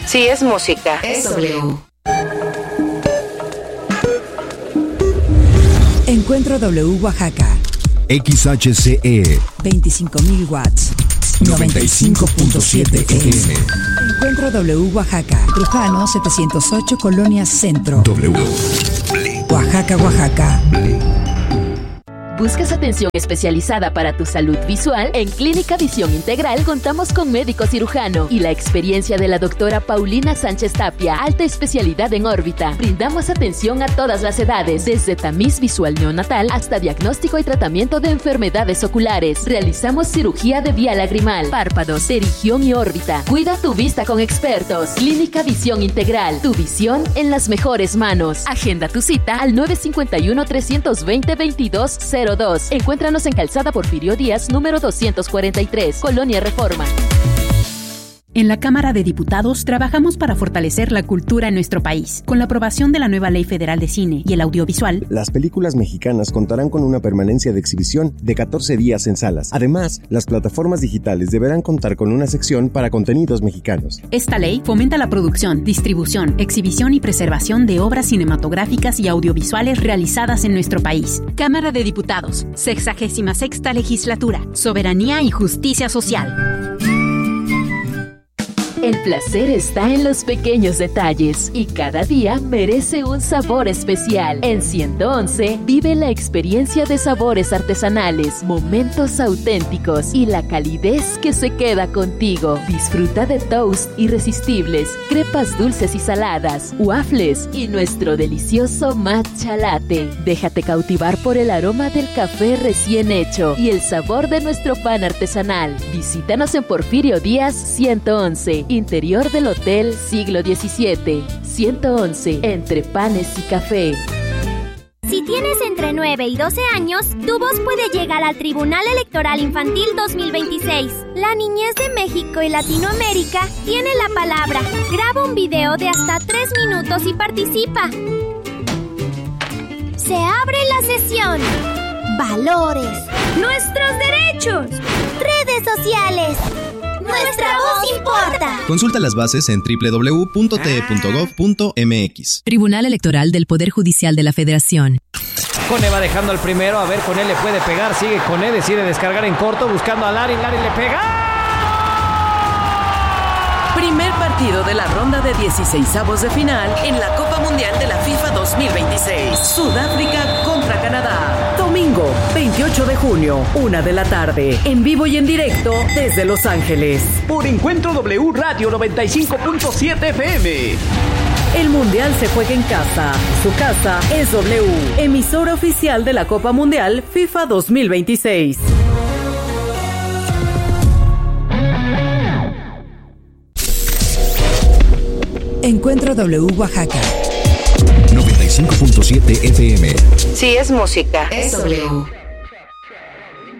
Si es música, es W. Encuentro W Oaxaca. XHCE 25.000 watts. 95.7 FM. Encuentro W Oaxaca. Trujano 708, Colonia Centro. W. Oaxaca, Oaxaca. ¿Buscas atención especializada para tu salud visual? En Clínica Visión Integral contamos con médico cirujano y la experiencia de la doctora Paulina Sánchez Tapia, alta especialidad en órbita. Brindamos atención a todas las edades, desde tamiz visual neonatal hasta diagnóstico y tratamiento de enfermedades oculares. Realizamos cirugía de vía lagrimal, párpados, pterigión y órbita. Cuida tu vista con expertos. Clínica Visión Integral, tu visión en las mejores manos. Agenda tu cita al 951-320-2202. Encuéntranos en Calzada Porfirio Díaz, número 243, Colonia Reforma. En la Cámara de Diputados trabajamos para fortalecer la cultura en nuestro país. Con la aprobación de la nueva Ley Federal de Cine y el Audiovisual, las películas mexicanas contarán con una permanencia de exhibición de 14 días en salas. Además, las plataformas digitales deberán contar con una sección para contenidos mexicanos. Esta ley fomenta la producción, distribución, exhibición y preservación de obras cinematográficas y audiovisuales realizadas en nuestro país. Cámara de Diputados, 66ª Legislatura, Soberanía y Justicia Social. El placer está en los pequeños detalles y cada día merece un sabor especial. En 111 vive la experiencia de sabores artesanales, momentos auténticos y la calidez que se queda contigo. Disfruta de toast irresistibles, crepas dulces y saladas, waffles y nuestro delicioso matcha latte. Déjate cautivar por el aroma del café recién hecho y el sabor de nuestro pan artesanal. Visítanos en Porfirio Díaz 111. Interior del Hotel Siglo XVII, 111, entre panes y café. Si tienes entre 9 y 12 años, tu voz puede llegar al Tribunal Electoral Infantil 2026. La niñez de México y Latinoamérica tiene la palabra. Graba un video de hasta 3 minutos y participa. Se abre la sesión. Valores. Nuestros derechos. Redes sociales. ¡Nuestra voz importa! Consulta las bases en www.te.gov.mx. Tribunal Electoral del Poder Judicial de la Federación. Cone va dejando al primero, a ver, Cone le puede pegar, sigue Cone, decide descargar en corto, buscando a Larin le pega. Primer partido de la ronda de 16avos de final en la Copa Mundial de la FIFA 2026. Sudáfrica contra Canadá. Domingo, 28 de junio, 1 de la tarde. En vivo y en directo desde Los Ángeles. Por Encuentro W Radio 95.7 FM. El Mundial se juega en casa. Su casa es W. Emisora oficial de la Copa Mundial FIFA 2026. Encuentro W Oaxaca. 95.7 FM. Si es música, es W.